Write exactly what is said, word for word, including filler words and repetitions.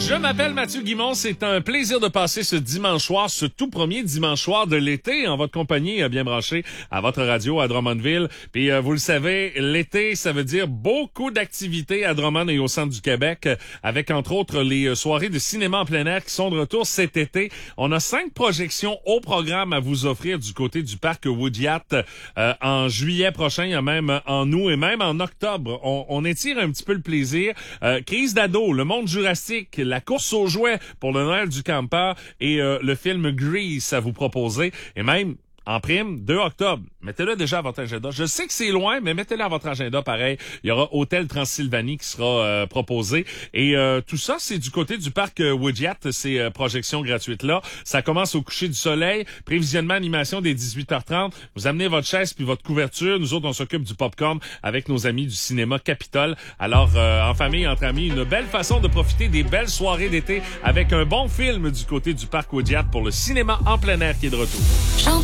Je m'appelle Mathieu Guimond. C'est un plaisir de passer ce dimanche soir, ce tout premier dimanche soir de l'été, en votre compagnie, euh, bien branché à votre radio à Drummondville. Puis euh, vous le savez, l'été, ça veut dire beaucoup d'activités à Drummond et au centre du Québec, euh, avec entre autres les euh, soirées de cinéma en plein air qui sont de retour cet été. On a cinq projections au programme à vous offrir du côté du parc Woodyat euh, en juillet prochain, il y a même en août et même en octobre. On, on étire un petit peu le plaisir. Euh, Crise d'ado, le monde jurassique, la course aux jouets pour le Noël du campeur et euh, le film Grease à vous proposer. Et même, en prime, deux octobre. Mettez-le déjà à votre agenda. Je sais que c'est loin, mais mettez-le à votre agenda pareil. Il y aura Hôtel Transylvanie qui sera euh, proposé. Et euh, tout ça, c'est du côté du parc euh, Woodyat, ces euh, projections gratuites-là. Ça commence au coucher du soleil. Prévisionnement animation dès dix-huit heures trente. Vous amenez votre chaise puis votre couverture. Nous autres, on s'occupe du popcorn avec nos amis du cinéma Capitole. Alors, euh, en famille, entre amis, une belle façon de profiter des belles soirées d'été avec un bon film du côté du parc Woodyat pour le cinéma en plein air qui est de retour.